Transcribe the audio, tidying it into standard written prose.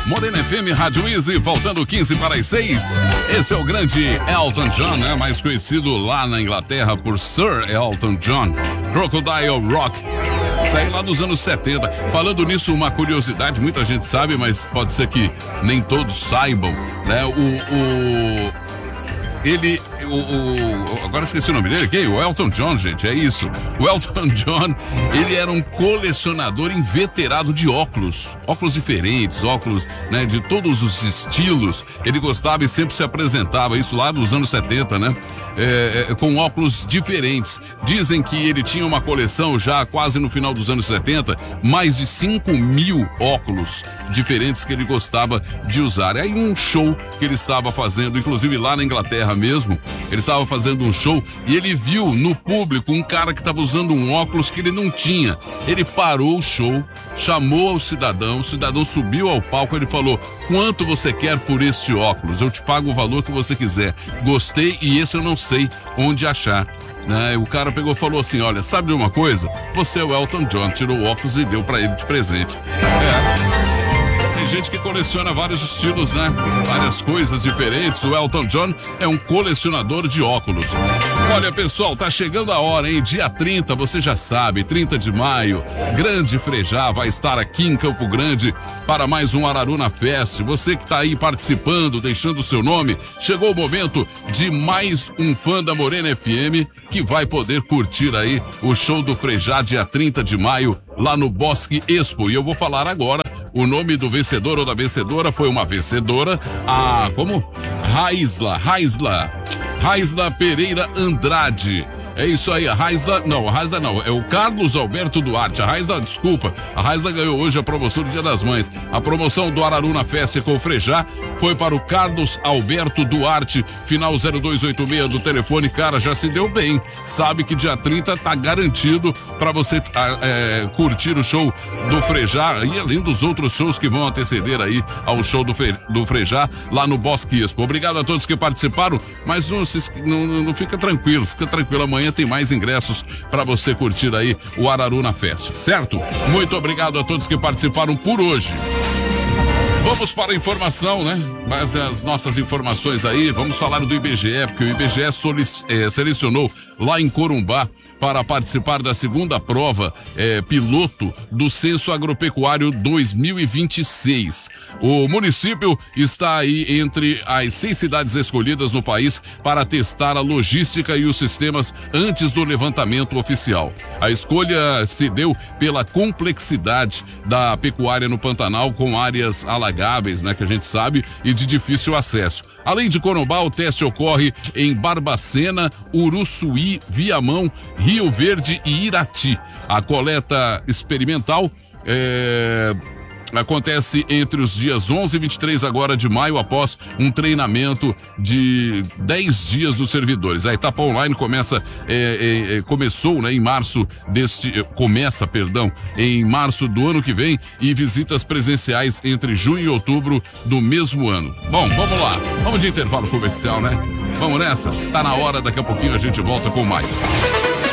Morena FM, Rádio Easy, faltando 15 para as 6. Esse é o grande Elton John, né? Mais conhecido lá na Inglaterra por Sir Elton John. Crocodile Rock. Saiu lá dos anos 70. Falando nisso, uma curiosidade, muita gente sabe, mas pode ser que nem todos saibam, né? Agora esqueci o nome dele, quem? O Elton John, gente, é isso. O Elton John, ele era um colecionador inveterado de óculos diferentes, óculos, né, de todos os estilos. Ele gostava e sempre se apresentava, isso lá dos anos 70, né? Com óculos diferentes. Dizem que ele tinha uma coleção já quase no final dos anos 70, mais de 5.000 óculos diferentes que ele gostava de usar. Aí um show que ele estava fazendo, inclusive lá na Inglaterra mesmo, ele estava fazendo um show e ele viu no público um cara que estava usando um óculos que ele não tinha. Ele parou o show, chamou o cidadão subiu ao palco, ele falou: quanto você quer por este óculos? Eu te pago o valor que você quiser. Gostei e esse eu não sei onde achar. O cara pegou e falou assim: olha, sabe de uma coisa? Você é o Elton John, tirou o óculos e deu pra ele de presente. Tem gente que coleciona vários estilos, né? Várias coisas diferentes. O Elton John é um colecionador de óculos. Olha, pessoal, tá chegando a hora, hein? Dia 30, você já sabe, 30 de maio, Grande Frejá vai estar aqui em Campo Grande para mais um Araruna Fest. Você que tá aí participando, deixando o seu nome, chegou o momento de mais um fã da Morena FM que vai poder curtir aí o show do Frejá dia 30 de maio lá no Bosque Expo. E eu vou falar agora. O nome do vencedor ou da vencedora foi uma vencedora, Raisla Pereira Andrade. É isso aí, a Raisla não, é o Carlos Alberto Duarte. A Raisla ganhou hoje a promoção do Dia das Mães. A promoção do Araruna Fest com o Frejá foi para o Carlos Alberto Duarte, final 0286 do telefone. Cara, já se deu bem. Sabe que dia 30 tá garantido para você curtir o show do Frejá e além dos outros shows que vão anteceder aí ao show do Frejá lá no Bosque Expo. Obrigado a todos que participaram, mas não fica tranquilo, amanhã tem mais ingressos para você curtir aí o Araruna Fest, certo? Muito obrigado a todos que participaram por hoje. Vamos para a informação, né? Mas as nossas informações aí, vamos falar do IBGE, porque o IBGE selecionou lá em Corumbá para participar da segunda prova piloto do Censo Agropecuário 2026. O município está aí entre as 6 cidades escolhidas no país para testar a logística e os sistemas antes do levantamento oficial. A escolha se deu pela complexidade da pecuária no Pantanal, com áreas alagáveis, né, que a gente sabe, e de difícil acesso. Além de Corumbá, o teste ocorre em Barbacena, Uruçuí, Viamão, Rio Verde e Irati. A coleta experimental acontece entre os dias 11 e 23 agora de maio, após um treinamento de 10 dias dos servidores. A etapa online começou, né, em março em março do ano que vem, e visitas presenciais entre junho e outubro do mesmo ano. Bom, vamos lá. Vamos de intervalo comercial, né? Vamos nessa? Tá na hora, daqui a pouquinho a gente volta com mais.